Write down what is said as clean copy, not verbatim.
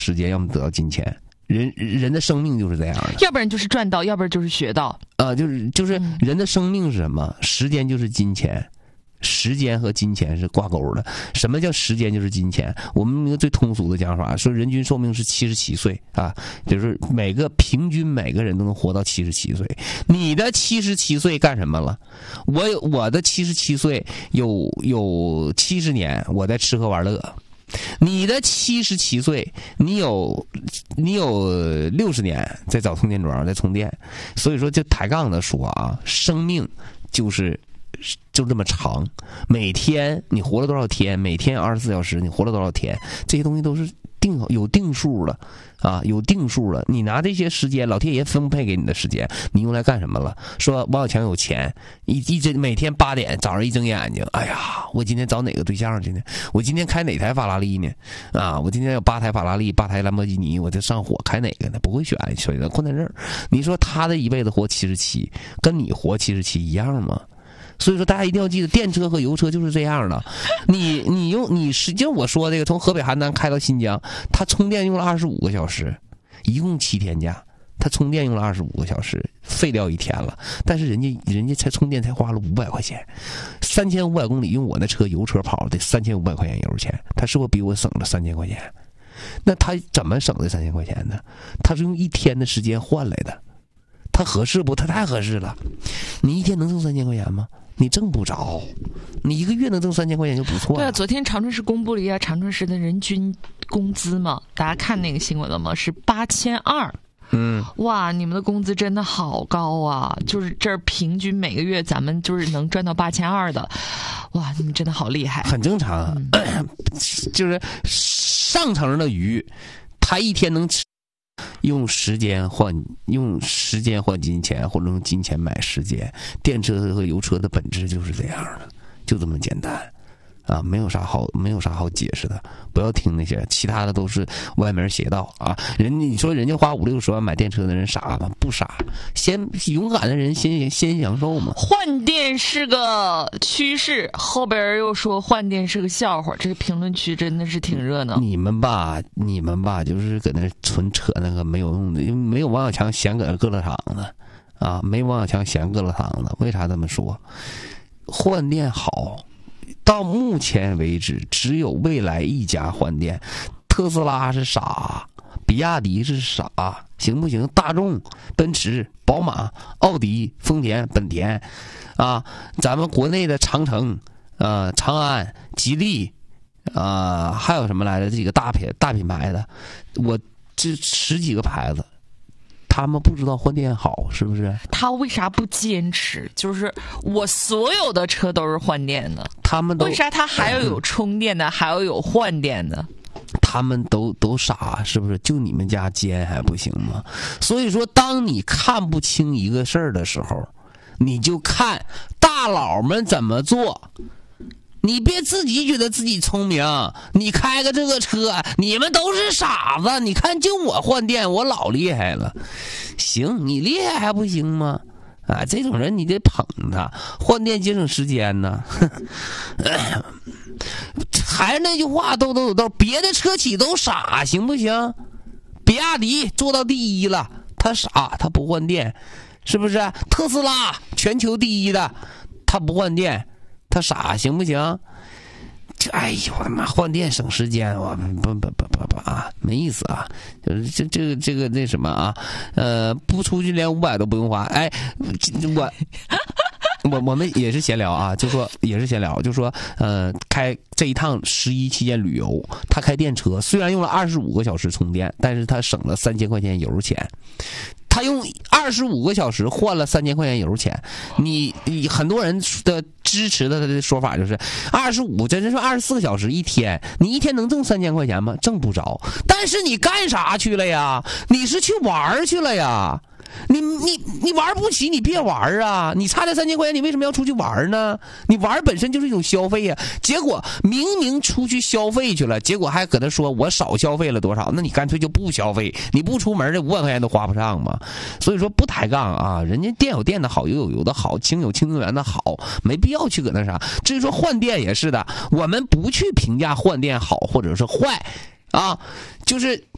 时间，要么得到金钱。人的生命就是这样的， 要不然就是赚到，要不然就是学到。 就是人的生命是什么？时间就是金钱。时间和金钱是挂钩的。什么叫时间就是金钱？我们一个最通俗的讲法说，人均寿命是77岁啊，就是平均每个人都能活到77岁。你的77岁干什么了？我的77岁有70年我在吃喝玩乐。你的77岁，你有60年在找充电桩，在充电。所以说，就抬杠的说啊，生命就这么长，每天你活了多少天，每天24小时你活了多少天，这些东西都是有定数了啊，有定数了。你拿这些时间，老天爷分配给你的时间，你用来干什么了？说王小强有钱，每天8点早上一睁眼睛，哎呀，我今天找哪个对象去呢？我今天开哪台法拉利呢？啊，我今天有8台法拉利，8台兰博基尼，我这上火开哪个呢？不会选择困难症。你说他的一辈子活77，跟你活77一样吗？所以说，大家一定要记得，电车和油车就是这样的。实际上我说这个，从河北邯郸开到新疆，它充电用了25个小时，一共7天假，它充电用了25个小时，废掉1天了。但是人家才充电才花了500块钱，3500公里用我那车油车跑得3500块钱油钱，他是不是比我省了3000块钱？那他怎么省这3000块钱呢？他是用1天的时间换来的。他合适不？他太合适了。你一天能挣3000块钱吗？你挣不着，你一个月能挣3000块钱就不错了。 对啊，昨天长春市公布了一下长春市的人均工资嘛，大家看那个新闻了吗？是8200。哇，你们的工资真的好高啊！就是这儿平均每个月咱们就是能赚到8200的，哇，你们真的好厉害。 很正常啊，就是上层的他一天能吃。用时间换金钱，或者用金钱买时间。电车和油车的本质就是这样的，就这么简单啊，没有啥好解释的。不要听那些其他的，都是歪门邪道啊！你说人家花50-60万买电车的人傻吗？不傻，勇敢的人先享受嘛。 换电是个趋势，后边又说换电是个笑话，这个评论区真的是挺热闹。 你们吧，就是搁那纯扯那个没有用的，因为没有王小强闲搁搁乐场子啊，没王小强闲搁乐场子。为啥这么说？换电好。到目前为止，只有蔚来一家换电，特斯拉是傻，比亚迪是傻，行不行？大众、奔驰、宝马、奥迪、丰田、本田，啊，咱们国内的长城、长安、吉利，还有什么来着？这个大品牌的，我这10几个牌子。他们不知道换电好，是不是？ 他为啥不坚持？就是我所有的车都是换电的，为啥他还要有充电的，还要有换电的？ 他们都傻，是不是？就你们家尖还不行吗？所以说，当你看不清一个事儿的时候，你就看大佬们怎么做。你别自己觉得自己聪明，你开个这个车，你们都是傻子。你看，就我换电，我老厉害了。行，你厉害还不行吗？啊，这种人你得捧他，换电节省时间呢。还是那句话，都有道，别的车企都傻，行不行？比亚迪做到第1了，他傻，他不换电，是不是？特斯拉全球第1的，他不换电。他傻行不行？哎呦我的妈！换电省时间，我不啊，没意思啊！就是这个那什么啊，不出去连500都不用花。哎，我们也是闲聊啊，就说开这一趟11期间旅游，他开电车，虽然用了25个小时充电，但是他省了3000块钱油钱。他用25个小时换了3000块钱油钱，你很多人的支持的他的说法就是25，真是24个小时一天，你一天能挣3000块钱吗？挣不着。但是你干啥去了呀？你是去玩去了呀？你玩不起，你别玩啊！你差这3000块钱，你为什么要出去玩呢？你玩本身就是一种消费呀。结果明明出去消费去了，结果还搁那说我少消费了多少，那你干脆就不消费，你不出门这500块钱都花不上嘛。所以说不抬杠啊，人家电有电的好，油有油的好，氢有氢能源的好，没必要去搁那啥。至于说换电也是的，我们不去评价换电好或者是坏啊，就是